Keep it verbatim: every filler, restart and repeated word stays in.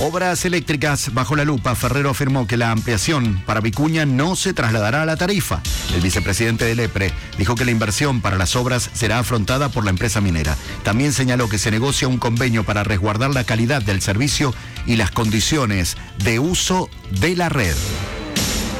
Obras eléctricas bajo la lupa. Ferrero afirmó que la ampliación para Vicuña no se trasladará a la tarifa. El vicepresidente del EPRE dijo que la inversión para las obras será afrontada por la empresa minera. También señaló que se negocia un convenio para resguardar la calidad del servicio y las condiciones de uso de la red.